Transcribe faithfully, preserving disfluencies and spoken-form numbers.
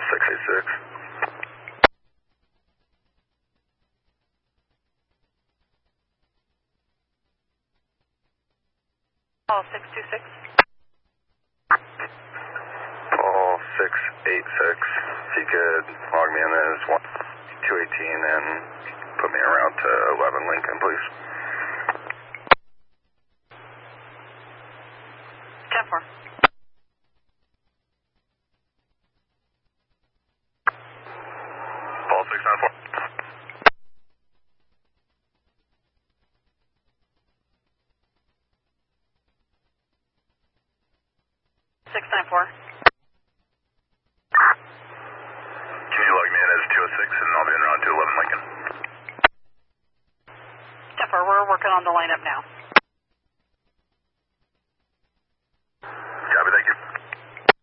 six eight six. Paul six two six. Paul six eight six. If you could log me in as one two eighteen and put me around to eleven Lincoln, please. ten four. Paul six nine four. six nine four. Can you log me in as two oh six and I'll be in around to eleven Lincoln? ten four, we're working on the lineup now.